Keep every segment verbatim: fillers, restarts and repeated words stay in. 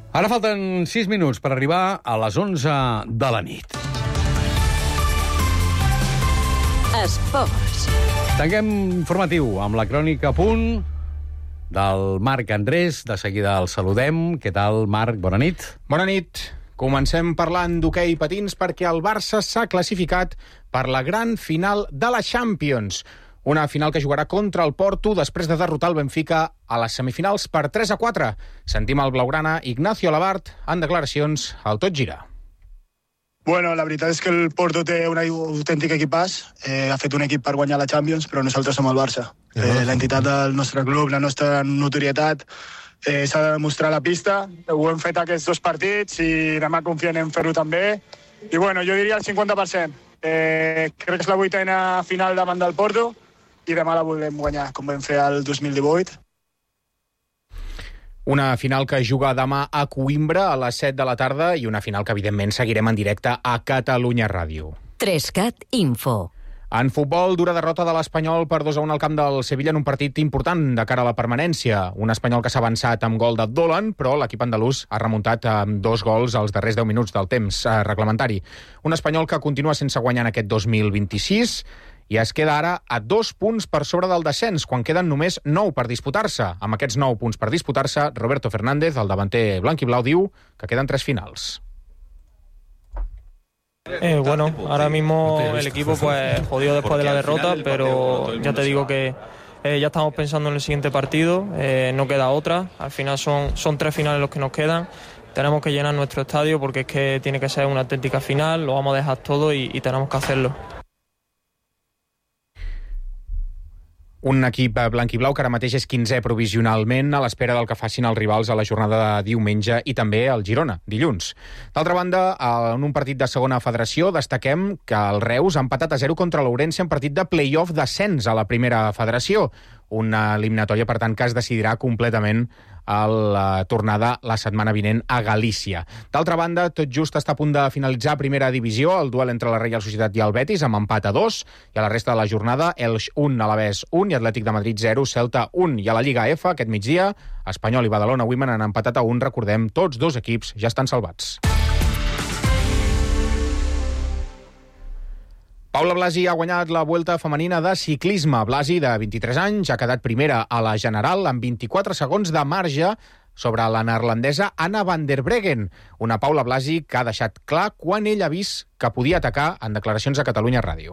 Ara falten sis minuts per arribar a les onze de la nit. Esports. Tanquem informatiu amb la crònica a punt del Marc Andrés. De seguida el saludem. Què tal, Marc? Bona nit. Bona nit. Comencem parlant d'hoquei patins perquè el Barça s'ha classificat per la gran final de la Champions. Una final que jugarà contra el Porto després de derrotar el Benfica a les semifinals per tres a quatre. Sentim el blaugrana Ignacio Labart en declaracions al Tot Gira. Bueno, la veritat és que el Porto té un autèntic equipàs. Eh, ha fet un equip per guanyar la Champions, però nosaltres som el Barça. Eh, l'entitat del nostre club, la nostra notorietat, eh, s'ha de demostrar a la pista. Ho hem fet aquests dos partits i demà confiem en fer-ho també. I bueno, jo diria el cinquanta per cent. Eh, crec que és la vuitena final davant del Porto i demà la volem guanyar, com vam fer el dos mil divuit. Una final que juga demà a Coïmbra a les set de la tarda i una final que, evidentment, seguirem en directe a Catalunya Ràdio. tres cat Info. En futbol, dura derrota de l'Espanyol per dos a un al camp del Sevilla en un partit important de cara a la permanència. Un Espanyol que s'ha avançat amb gol de Dolan, però l'equip andalús ha remuntat amb dos gols als darrers deu minuts del temps reglamentari. Un Espanyol que continua sense guanyar en aquest dos mil vint-i-sis i es queda ara a dos punts per sobre del descens, quan queden només nou per disputar-se. Amb aquests nou punts per disputar-se, Roberto Fernández, el davanter blanquiblau, diu que queden tres finals. Eh, bueno, ahora mismo el equipo pues jodido después de la derrota, pero ya te digo que eh, ya estamos pensando en el siguiente partido, eh, no queda otra. Al final son, son tres finales los que nos quedan. Tenemos que llenar nuestro estadio porque es que tiene que ser una auténtica final, lo vamos a dejar todo y, y tenemos que hacerlo. Un equip blanquiblau que ara mateix és quinzè provisionalment a l'espera del que facin els rivals a la jornada de diumenge i també el Girona, dilluns. D'altra banda, en un partit de segona federació destaquem que el Reus ha empatat a zero contra l'Ourense en partit de play-off d'ascens a la primera federació. Una eliminatòria, per tant, que es decidirà completament a la tornada la setmana vinent a Galícia. D'altra banda, tot just està a punt de finalitzar primera divisió, el duel entre la Reial Societat i el Betis, amb empat a dos, i a la resta de la jornada, Elx un, Alavés un i Atlètic de Madrid zero, Celta un. I a la Lliga F, aquest migdia, Espanyol i Badalona Women han empatat a un, recordem, tots dos equips ja estan salvats. Paula Blasi ha guanyat la Vuelta femenina de ciclisme. Blasi, de vint-i-tres anys, ha quedat primera a la general amb vint-i-quatre segons de marge sobre la neerlandesa Anna van der Breggen. Una Paula Blasi que ha deixat clar quan ell ha vist que podia atacar en declaracions a Catalunya Ràdio.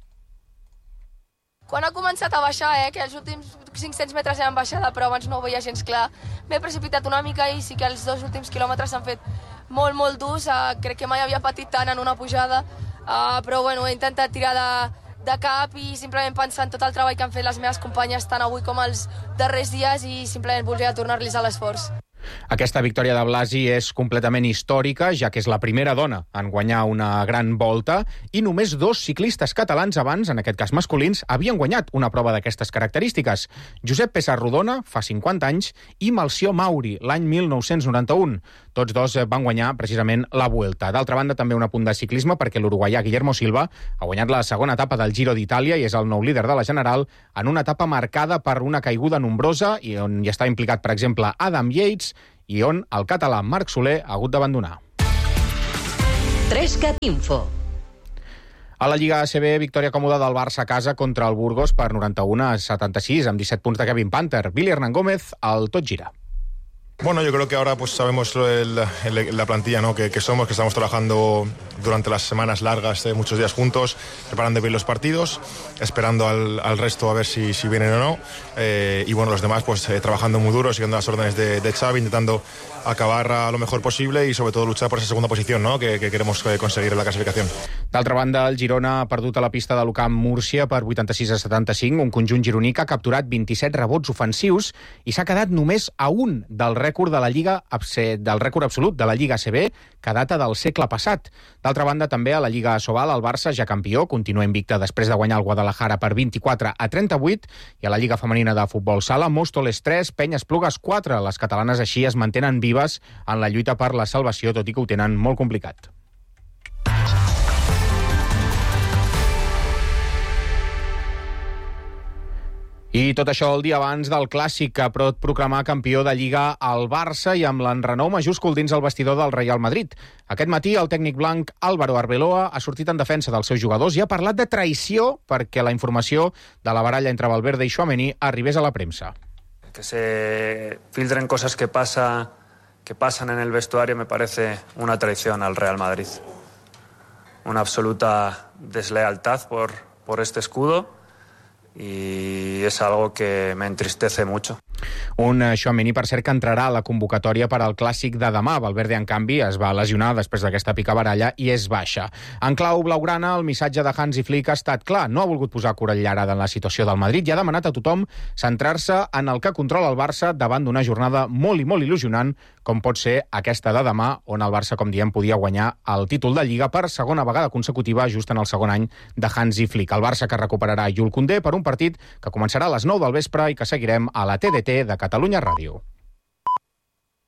Quan ha començat a baixar, eh, que els últims cinc-cents metres eren baixada, però abans no ho veia gens clar, m'he precipitat una mica i sí que els dos últims quilòmetres s'han fet molt, molt durs. Uh, crec que mai havia patit tant en una pujada. Uh, però bueno, he intentat tirar de, de cap i simplement pensar en tot el treball que han fet les meves companyes tant avui com els darrers dies i simplement volia tornar-los a l'esforç. Aquesta victòria de Blasi és completament històrica, ja que és la primera dona en guanyar una gran volta i només dos ciclistes catalans abans, en aquest cas masculins, havien guanyat una prova d'aquestes característiques. Josep Pessarrodona, fa cinquanta anys, i Melcior Mauri, l'any mil nou-cents noranta-un. Tots dos van guanyar precisament la Vuelta. D'altra banda, també un apunt de ciclisme, perquè l'uruguaià Guillermo Silva ha guanyat la segona etapa del Giro d'Itàlia i és el nou líder de la general en una etapa marcada per una caiguda nombrosa i on hi està implicat, per exemple, Adam Yates, i on el català Marc Soler ha hagut d'abandonar. tres cat Info. A la Lliga A C B, victòria còmoda del Barça a casa contra el Burgos per noranta-un a setanta-sis, amb disset punts de Kevin Panther. Billy Hernán Gómez, al Tot Gira. Bueno, yo creo que ahora pues sabemos el, el, la plantilla, ¿no? que, que somos, que estamos trabajando durante las semanas largas, eh, muchos días juntos, preparando bien los partidos, esperando al, al resto a ver si, si vienen o no. Eh, y bueno, los demás pues eh, trabajando muy duro, siguiendo las órdenes de, de Xavi, intentando acabar a lo mejor posible y sobre todo luchar por esa segunda posición, ¿no? que, que queremos eh, conseguir en la clasificación. D'altra banda, el Girona ha perdut a la pista de l'U-Camp Múrcia per vuitanta-sis a setanta-cinc, un conjunt gironí que ha capturat vint-i-set rebots ofensius i s'ha quedat només a un del rècord de la Lliga del rècord absolut de la Lliga A C B, que data del segle passat. D'altra banda, també a la Lliga Asobal, el Barça, ja campió, continua invicta després de guanyar el Guadalajara per vint-i-quatre a trenta-vuit, i a la Lliga Femenina de Futbol Sala, Móstoles tres, Penyes Plugues quatre. Les catalanes així es mantenen vives en la lluita per la salvació, tot i que ho tenen molt complicat. I tot això el dia abans del clàssic que pot proclamar campió de Lliga al Barça i amb l'enrenou majúscul dins el vestidor del Real Madrid. Aquest matí el tècnic blanc Álvaro Arbeloa ha sortit en defensa dels seus jugadors i ha parlat de traïció perquè la informació de la baralla entre Valverde i Tchouaméni arribés a la premsa. Que se filtren cosas que, pasa, que pasan en el vestuario me parece una traición al Real Madrid. Una absoluta deslealtad por, por este escudo. Y es algo que me entristece mucho. Un Tchouaméni, per cert, que entrarà a la convocatòria per al clàssic de demà. Valverde, en canvi, es va lesionar després d'aquesta picabaralla i és baixa. En clau blaugrana, el missatge de Hansi Flick ha estat clar. No ha volgut posar corallarada en la situació del Madrid i ha demanat a tothom centrar-se en el que controla el Barça davant d'una jornada molt i molt il·lusionant, com pot ser aquesta de demà, on el Barça, com diem, podia guanyar el títol de Lliga per segona vegada consecutiva, just en el segon any de Hansi Flick. El Barça que recuperarà Jules Koundé per un partit que començarà a les nou del vespre i que seguirem a la T D T de Catalunya Ràdio.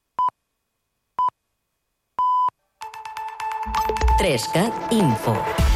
tres cat Info.